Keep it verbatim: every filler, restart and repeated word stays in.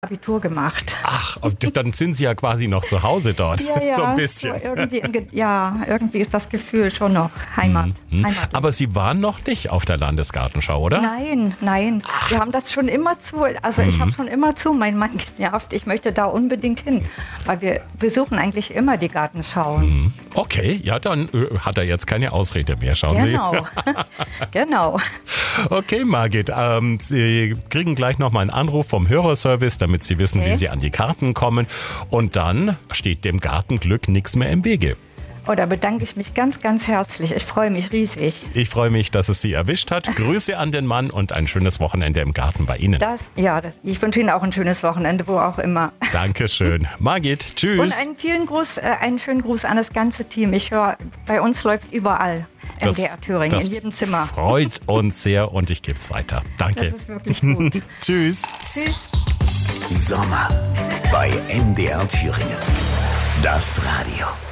Abitur gemacht. Ach, und dann sind Sie ja quasi noch zu Hause dort. Ja, ja, so ein bisschen. So irgendwie, ja, irgendwie ist das Gefühl schon noch Heimat. Mhm. Heimat. Aber Sie waren noch nicht auf der Landesgartenschau, oder? Nein, nein. Wir haben das schon immer zu, also ich habe schon immer zu, mein Mann genervt, ich möchte da unbedingt hin, weil wir besuchen eigentlich immer die Gartenschauen. Okay, ja, dann äh, hat er jetzt keine Ausrede mehr, schauen Genau, genau. Sie. Okay, Margit, ähm, Sie kriegen gleich nochmal einen Anruf vom Hörerservice, damit Sie wissen, Okay. wie Sie an die Karten kommen. Und dann steht dem Gartenglück nichts mehr im Wege. Oh, da bedanke ich mich ganz, ganz herzlich. Ich freue mich riesig. Ich freue mich, dass es Sie erwischt hat. Grüße an den Mann und ein schönes Wochenende im Garten bei Ihnen. Das, ja, das, ich wünsche Ihnen auch ein schönes Wochenende, wo auch immer. Dankeschön. Margit, tschüss. Und einen vielen Gruß, äh, einen schönen Gruß an das ganze Team. Ich höre, bei uns läuft überall M D R Thüringen, in jedem Zimmer. Freut uns sehr und ich gebe es weiter. Danke. Das ist wirklich gut. Tschüss. Tschüss. Sommer bei M D R Thüringen. Das Radio.